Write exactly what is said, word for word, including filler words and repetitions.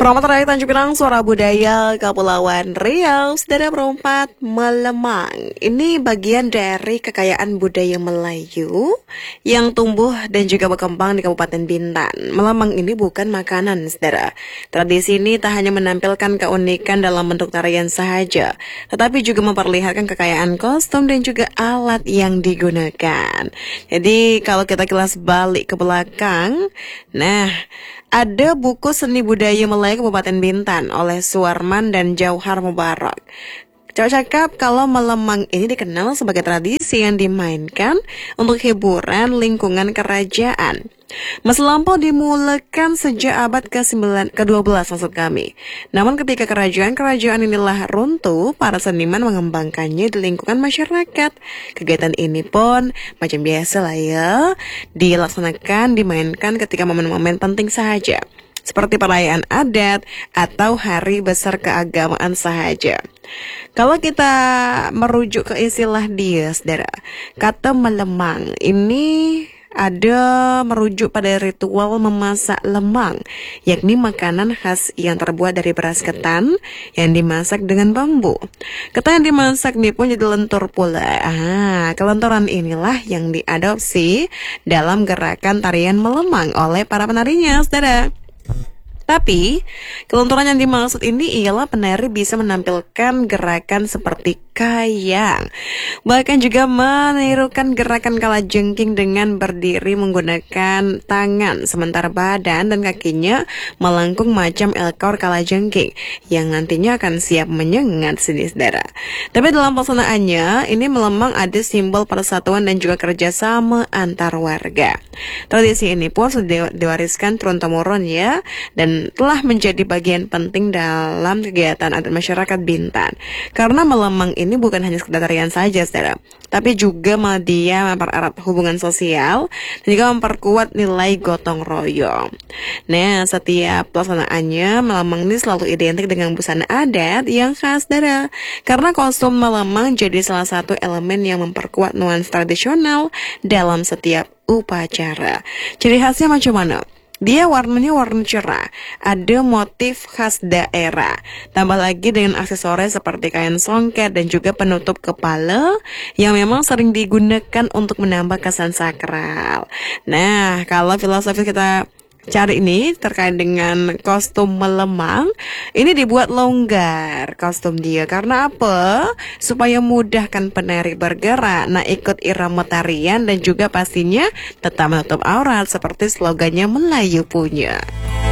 Selamat Raya Tanjung Pinang, suara budaya Kepulauan Riau. Saudara perempat, Melemang. Ini bagian dari kekayaan budaya Melayu yang tumbuh dan juga berkembang di Kabupaten Bintan. Melemang ini bukan makanan, saudara. Tradisi ini tak hanya menampilkan keunikan dalam bentuk tarian saja, tetapi juga memperlihatkan kekayaan kostum dan juga alat yang digunakan. Jadi kalau kita kilas balik ke belakang, nah, ada buku Seni Budaya Melayu Kabupaten Bintan oleh Suwarman dan Jauhar Mubarak. Cakap kalau Melemang ini dikenal sebagai tradisi yang dimainkan untuk hiburan lingkungan kerajaan. Mas lampau dimulakan sejak abad ke dua belas maksud kami. Namun ketika kerajaan-kerajaan inilah runtuh, para seniman mengembangkannya di lingkungan masyarakat. Kegiatan ini pun macam biasa lah ya, dilaksanakan, dimainkan ketika momen-momen penting saja, seperti perayaan adat atau hari besar keagamaan sahaja. Kalau kita merujuk ke istilah dia, saudara, kata melemang ini ada merujuk pada ritual memasak lemang, yakni makanan khas yang terbuat dari beras ketan yang dimasak dengan bambu. Ketan yang dimasak ini pun jadi lentur pula. Ah, kelenturan inilah yang diadopsi dalam gerakan tarian melemang oleh para penarinya, saudara. Tapi, kelenturan yang dimaksud ini ialah penari bisa menampilkan gerakan seperti kayang. Bahkan juga menirukan gerakan kalajengking dengan berdiri menggunakan tangan, sementara badan dan kakinya melengkung macam ekor kalajengking yang nantinya akan siap menyengat sini, saudara. Tapi dalam pelaksanaannya, ini melemang ada simbol persatuan dan juga kerjasama antar warga. Tradisi ini pun sudah diwariskan turun-temurun ya, dan telah menjadi bagian penting dalam kegiatan adat masyarakat Bintan. Karena melemang ini bukan hanya sekedar tarian saja, saudara, tapi juga media mempererat hubungan sosial dan juga memperkuat nilai gotong royong. Nah, setiap pelaksanaannya, melemang ini selalu identik dengan busana adat yang khas, saudara. Karena kostum melemang jadi salah satu elemen yang memperkuat nuansa tradisional dalam setiap upacara. Ciri khasnya macam mana? Dia warnanya warna cerah, ada motif khas daerah, tambah lagi dengan aksesoris seperti kain songket dan juga penutup kepala yang memang sering digunakan untuk menambah kesan sakral. Nah, kalau filosofi kita cari ini terkait dengan kostum melemang, ini dibuat longgar kostum dia. Karena apa? Supaya mudahkan penari bergerak, nah ikut irama tarian dan juga pastinya tetap menutup aurat seperti slogannya Melayu punya.